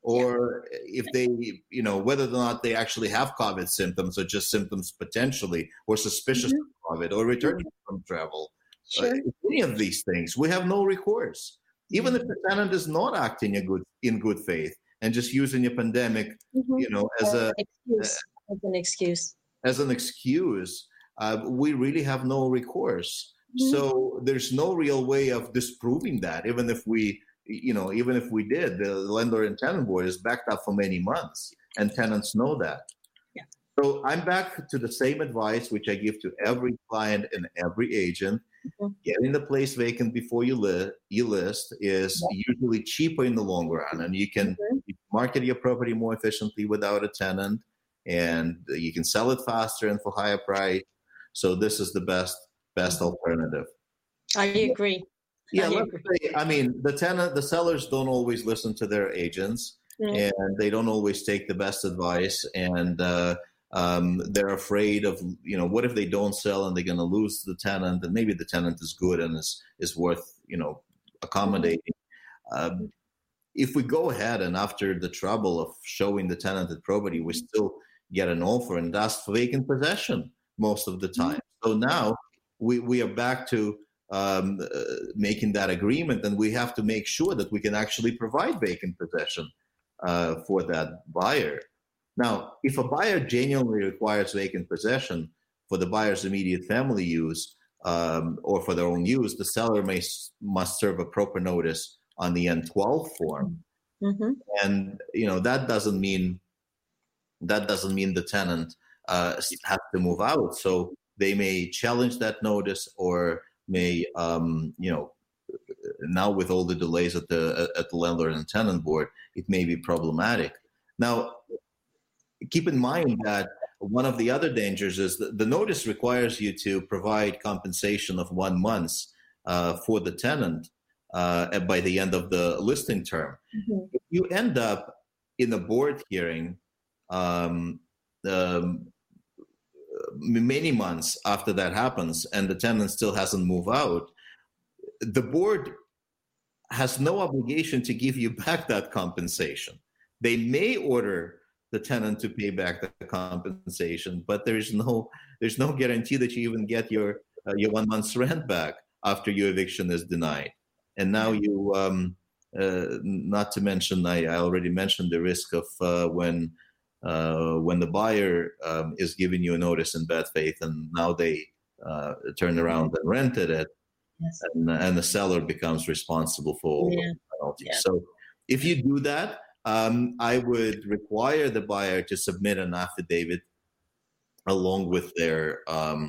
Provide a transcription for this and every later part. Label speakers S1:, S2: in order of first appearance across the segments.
S1: or if they, whether or not they actually have COVID symptoms or just symptoms potentially, or suspicious of COVID, or returning from travel.
S2: Sure.
S1: Any of these things, we have no recourse. Even if the tenant is not acting in good faith and just using a pandemic, as
S2: an excuse.
S1: We really have no recourse. So there's no real way of disproving that. Even if we did, the landlord and tenant board is backed up for many months, and tenants know that.
S2: Yeah.
S1: So I'm back to the same advice which I give to every client and every agent. Getting the place vacant before you list is usually cheaper in the long run, and you can market your property more efficiently without a tenant, and you can sell it faster and for higher price. So this is the best alternative.
S2: I agree.
S1: Yeah, the sellers don't always listen to their agents, and they don't always take the best advice, and they're afraid of, what if they don't sell and they're going to lose the tenant, and maybe the tenant is good and is worth, accommodating. If we go ahead and after the trouble of showing the tenanted property, we still get an offer and ask for vacant possession most of the time. So now we are back to making that agreement, and we have to make sure that we can actually provide vacant possession for that buyer. Now, if a buyer genuinely requires vacant possession for the buyer's immediate family use or for their own use, the seller must serve a proper notice on the N-12 form. And that doesn't mean the tenant has to move out. So they may challenge that notice, or may now with all the delays at the landlord and tenant board, it may be problematic. Now, keep in mind that one of the other dangers is that the notice requires you to provide compensation of 1 month for the tenant by the end of the listing term. If you end up in a board hearing many months after that happens and the tenant still hasn't moved out, the board has no obligation to give you back that compensation. They may order the tenant to pay back the compensation, but there's no guarantee that you even get your 1 month's rent back after your eviction is denied. And now you, not to mention, I already mentioned the risk of when the buyer is giving you a notice in bad faith, and now they turn around and rented it, and the seller becomes responsible for all the penalties. So if you do that, I would require the buyer to submit an affidavit along with their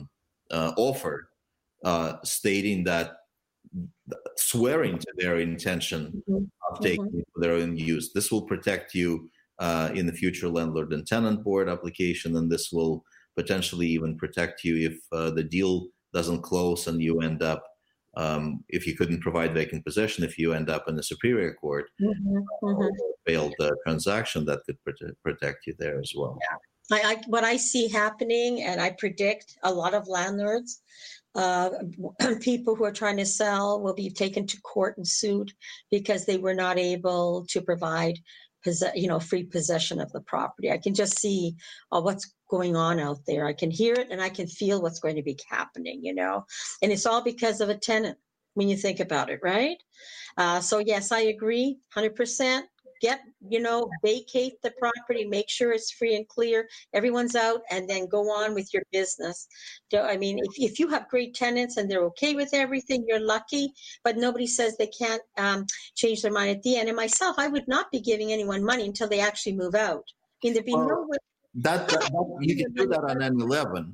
S1: offer, stating that, swearing to their intention of taking it for their own use. This will protect you in the future landlord and tenant board application, and this will potentially even protect you if the deal doesn't close and you end up, if you couldn't provide vacant possession, if you end up in the Superior Court, failed transaction, that could protect you there as well.
S2: What I see happening, and I predict a lot of landlords, people who are trying to sell will be taken to court and sued because they were not able to provide free possession of the property. I can just see what's going on out there. I can hear it and I can feel what's going to be happening, and it's all because of a tenant when you think about it, right? So yes, I agree 100%. Vacate the property, make sure it's free and clear, everyone's out, and then go on with your business. I mean, if you have great tenants and they're okay with everything, you're lucky, but nobody says they can't change their mind at the end. And myself, I would not be giving anyone money until they actually move out. I mean, there'd be no way.
S1: That you can do that on N-11.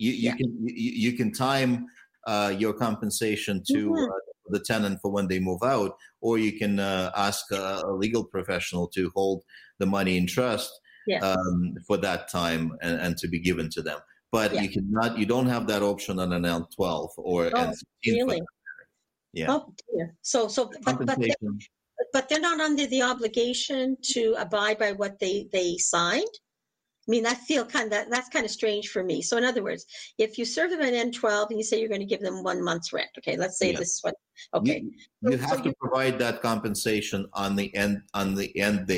S1: You can time your compensation to the tenant for when they move out, or you can ask a legal professional to hold the money in trust for that time and to be given to them. But you don't have that option on an N-12 or N-16.
S2: Really? Oh, dear. But they're not under the obligation to abide by what they signed. I mean, that's kind of strange for me. So in other words, if you serve them an N-12 and you say you're going to give them 1 month's rent, okay, let's say this is what, okay.
S1: You have to provide that compensation on the end